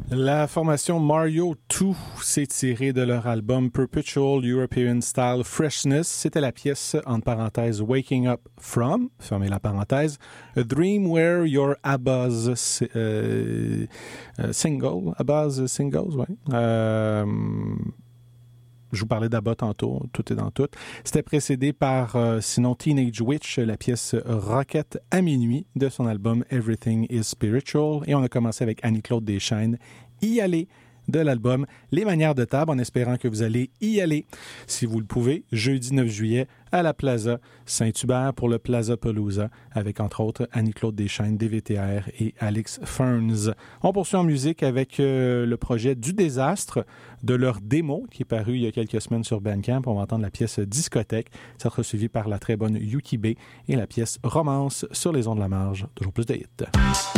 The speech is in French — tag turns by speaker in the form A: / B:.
A: La formation Mario 2 s'est tirée de leur album Perpetual European Style Freshness. C'était la pièce, entre parenthèses, Waking Up From, fermez la parenthèse, A Dream Where Your ABBA's Single, ABBA's Singles, ouais. Je vous parlais d'ABBA tantôt, tout est dans tout. C'était précédé par, sinon, Teenage Witch, la pièce Rocket à minuit de son album Everything is Spiritual. Et on a commencé avec Annie-Claude Deschaines, Y aller de l'album Les Manières de table, en espérant que vous allez y aller, si vous le pouvez, jeudi 9 juillet à la Plaza Saint-Hubert pour le Plaza Palooza, avec entre autres Annie-Claude Deschaines, DVTR et Alex Ferns. On poursuit en musique avec le projet Du Désastre, de leur démo qui est paru il y a quelques semaines sur Bandcamp. On va entendre la pièce Discothèque, ça sera suivi par la très bonne Yuki B et la pièce Romance sur les ondes de la marge. Toujours plus de hits.